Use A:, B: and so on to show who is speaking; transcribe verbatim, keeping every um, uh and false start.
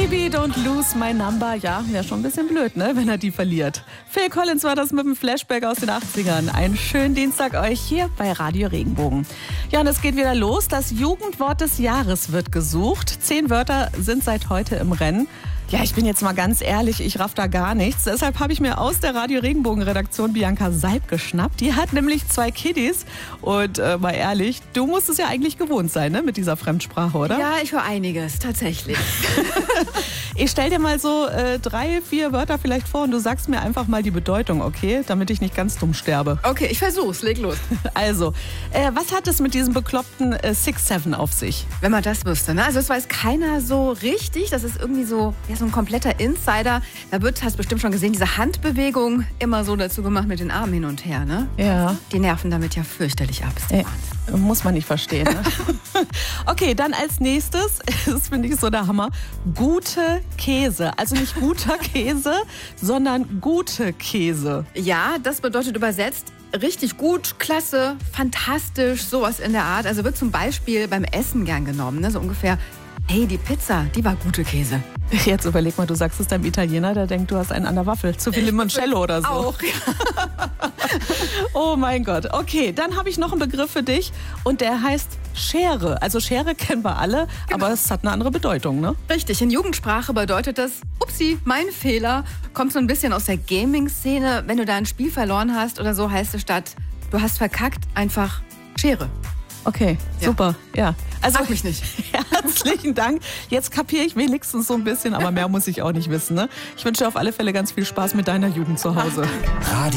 A: Baby, don't lose my number. Ja, wäre schon ein bisschen blöd, ne, wenn er die verliert. Phil Collins war das mit dem Flashback aus den achtzigern. Einen schönen Dienstag euch hier bei Radio Regenbogen. Ja, und es geht wieder los. Das Jugendwort des Jahres wird gesucht. Zehn Wörter sind seit heute im Rennen. Ja, ich bin jetzt mal ganz ehrlich, ich raff da gar nichts. Deshalb habe ich mir aus der Radio Regenbogen-Redaktion Bianca Seib geschnappt. Die hat nämlich zwei Kiddies. Und äh, mal ehrlich, du musst es ja eigentlich gewohnt sein, ne, mit dieser Fremdsprache, oder?
B: Ja, ich höre einiges, tatsächlich.
A: Ich stell dir mal so äh, drei, vier Wörter vielleicht vor und du sagst mir einfach mal die Bedeutung, okay? Damit ich nicht ganz dumm sterbe.
B: Okay, ich versuch's, leg los.
A: Also, äh, was hat es mit diesem bekloppten äh, six seven auf sich?
B: Wenn man das wüsste, ne? Also das weiß keiner so richtig. Das ist irgendwie so, ja, so ein kompletter Insider. Da wird, hast du bestimmt schon gesehen, diese Handbewegung immer so dazu gemacht mit den Armen hin und her, ne?
A: Ja.
B: Die nerven damit ja fürchterlich ab. Ist der
A: Äh, muss man nicht verstehen, ne? Okay, dann als nächstes, das finde ich so der Hammer, gute Käse. Also nicht guter Käse, sondern gute Käse.
B: Ja, das bedeutet übersetzt richtig gut, klasse, fantastisch, sowas in der Art. Also wird zum Beispiel beim Essen gern genommen, ne? So ungefähr, hey, die Pizza, die war gute Käse.
A: Jetzt überleg mal, du sagst es deinem Italiener, der denkt, du hast einen an der Waffel. Zu viel Limoncello oder so.
B: Auch, ja.
A: Oh mein Gott. Okay, dann habe ich noch einen Begriff für dich und der heißt Schere. Also Schere kennen wir alle,
B: Genau.
A: aber es hat eine andere Bedeutung, ne?
B: Richtig, in Jugendsprache bedeutet das, upsi, mein Fehler, kommt so ein bisschen aus der Gaming-Szene. Wenn du da ein Spiel verloren hast oder so, heißt es statt, du hast verkackt, einfach Schere.
A: Okay,
B: Ja.
A: super. Ja. Also,
B: Frag mich nicht.
A: Herzlichen Dank. Jetzt kapiere ich wenigstens so ein bisschen, aber mehr muss ich auch nicht wissen, ne? Ich wünsche dir auf alle Fälle ganz viel Spaß mit deiner Jugend zu Hause.
C: Radio